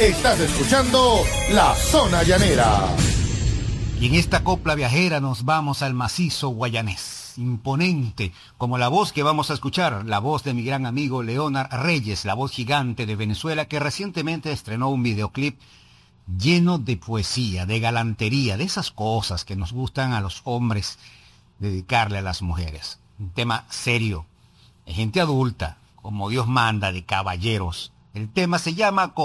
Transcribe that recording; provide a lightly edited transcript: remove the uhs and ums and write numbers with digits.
Estás escuchando La Zona Llanera. Y en esta copla viajera nos vamos al macizo guayanés, imponente, como la voz que vamos a escuchar, la voz de mi gran amigo Leonard Reyes, la voz gigante de Venezuela, que recientemente estrenó un videoclip lleno de poesía, de galantería, de esas cosas que nos gustan a los hombres dedicarle a las mujeres. Un tema serio, de gente adulta, como Dios manda, de caballeros. El tema se llama